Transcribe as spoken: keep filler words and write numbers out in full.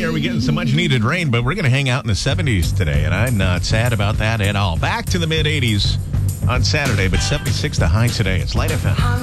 are we getting some much needed rain, but we're going to hang out in the seventies today, and I'm not sad about that at all. Back to the mid eighties on Saturday, but seventy-six the high today. It's Light F M.